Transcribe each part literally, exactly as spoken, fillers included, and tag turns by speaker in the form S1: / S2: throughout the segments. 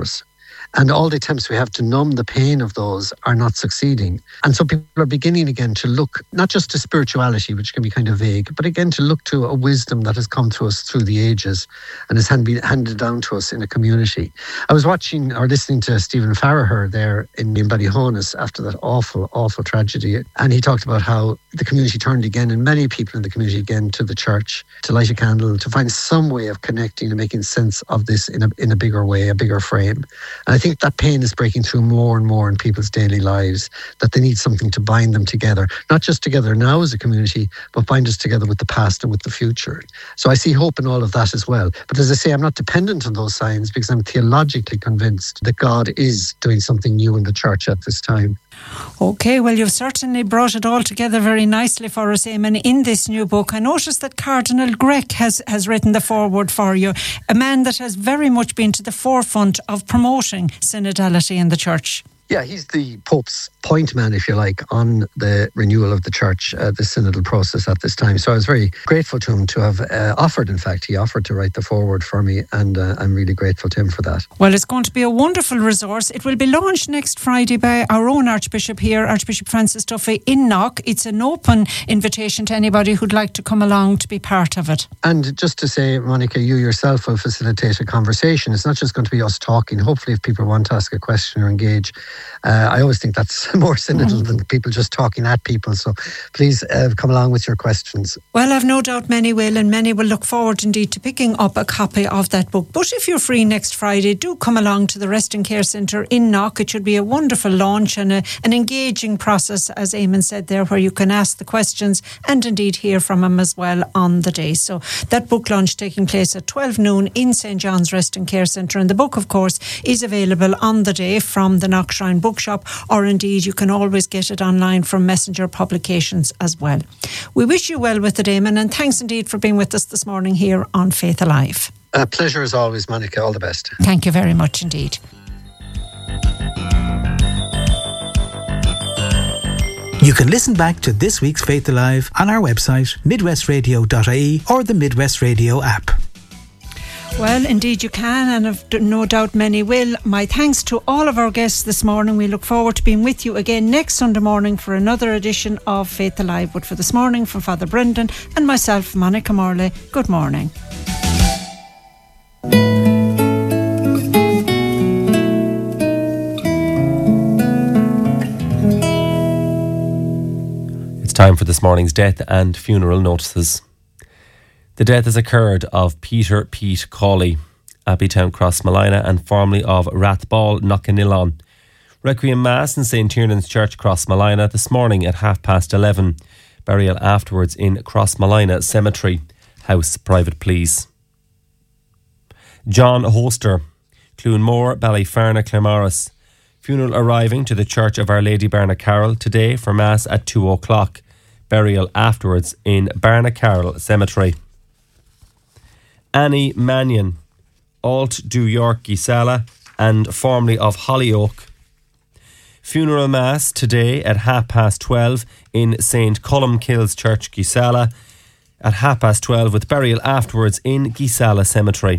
S1: us. And all the attempts we have to numb the pain of those are not succeeding. And so people are beginning again to look, not just to spirituality, which can be kind of vague, but again to look to a wisdom that has come to us through the ages and has been handed down to us in a community. I was watching or listening to Stephen Farragher there in Ballyhonus after that awful, awful tragedy. And he talked about how the community turned again, and many people in the community again, to the church, to light a candle, to find some way of connecting and making sense of this in a, in a bigger way, a bigger frame. And I think that pain is breaking through more and more in people's daily lives, that they need something to bind them together, not just together now as a community, but bind us together with the past and with the future. So I see hope in all of that as well. But as I say, I'm not dependent on those signs because I'm theologically convinced that God is doing something new in the church at this time.
S2: Okay, well, you've certainly brought it all together very nicely for us, Eamon, in this new book. I noticed that Cardinal Grech has, has written the foreword for you, a man that has very much been to the forefront of promoting synodality in the church.
S1: Yeah, he's the Pope's point man, if you like, on the renewal of the church, uh, the synodal process at this time. So I was very grateful to him to have uh, offered, in fact, he offered to write the foreword for me, and uh, I'm really grateful to him for that.
S2: Well, it's going to be a wonderful resource. It will be launched next Friday by our own Archbishop here, Archbishop Francis Duffy in Knock. It's an open invitation to anybody who'd like to come along to be part of it.
S1: And just to say, Monica, you yourself will facilitate a conversation. It's not just going to be us talking. Hopefully, if people want to ask a question or engage, Uh, I always think that's more synodal mm. than people just talking at people. So please uh, come along with your questions.
S2: Well, I've no doubt many will, and many will look forward indeed to picking up a copy of that book. But if you're free next Friday, do come along to the Rest and Care Centre in Knock. It should be a wonderful launch and a, an engaging process, as Eamon said there, where you can ask the questions and indeed hear from him as well on the day. So that book launch taking place at twelve noon in Saint John's Rest and Care Centre. And the book, of course, is available on the day from the Knock Shrine Bookshop, or indeed you can always get it online from Messenger Publications as well. We wish you well with it, Eamon, and thanks indeed for being with us this morning here on Faith Alive.
S1: A pleasure as always, Monica. All the best.
S2: Thank you very much indeed.
S3: You can listen back to this week's Faith Alive on our website, midwest radio dot I E, or the Midwest Radio app.
S2: Well, indeed you can, and I've no doubt many will. My thanks to all of our guests this morning. We look forward to being with you again next Sunday morning for another edition of Faith Alive. But for this morning, from Father Brendan and myself, Monica Morley, good morning.
S4: It's time for this morning's death and funeral notices. The death has occurred of Peter Pete Cawley, Abbeytown Crossmolina, and formerly of Rathball Knockanilan. Requiem Mass in Saint Tiernan's Church, Crossmolina, this morning at half past eleven. Burial afterwards in Crossmolina Cemetery. House private, please. John Hoster, Clunmore, Ballyferna, Claremorris. Funeral arriving to the Church of Our Lady Barnacarroll today for Mass at two o'clock. Burial afterwards in Barnacarroll Cemetery. Annie Mannion, Alt Du York Gisala, and formerly of Hollyoak. Funeral Mass today at half past twelve in Saint Columkills Church, Gisala, at half past twelve, with burial afterwards in Gisala Cemetery.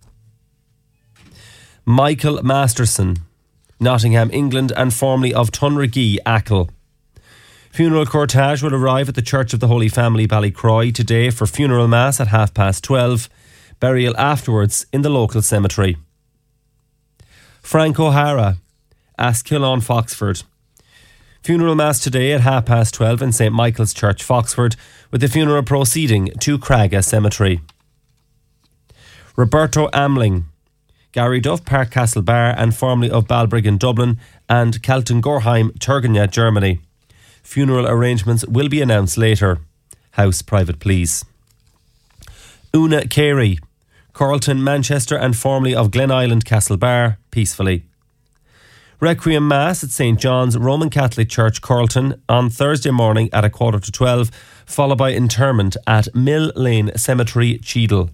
S4: Michael Masterson, Nottingham, England, and formerly of Tunragee, Achill. Funeral cortege will arrive at the Church of the Holy Family, Ballycroy, today for funeral mass at half past twelve. Burial afterwards in the local cemetery. Frank O'Hara, Askilon, Foxford. Funeral mass today at half past twelve in Saint Michael's Church, Foxford, with the funeral proceeding to Craga Cemetery. Roberto Amling, Gary Duff, Park Castle Bar, and formerly of Balbriggan, Dublin, and Kaltengorheim, Turgenia, Germany. Funeral arrangements will be announced later. House private, please. Una Carey, Carlton, Manchester, and formerly of Glen Island, Castlebar, peacefully. Requiem Mass at Saint John's Roman Catholic Church, Carlton, on Thursday morning at a quarter to twelve, followed by interment at Mill Lane Cemetery, Cheadle.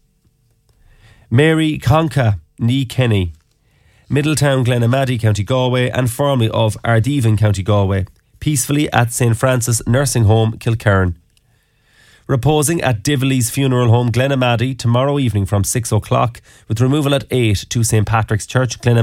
S4: Mary Conca, Nee Kenny, Middletown, Glenamaddy, County Galway, and formerly of Ardeven, County Galway, peacefully at Saint Francis Nursing Home, Kilcairn. Reposing at Dively's Funeral Home, Glenamaddy, tomorrow evening from six o'clock, with removal at eight to Saint Patrick's Church, Glenamaddy.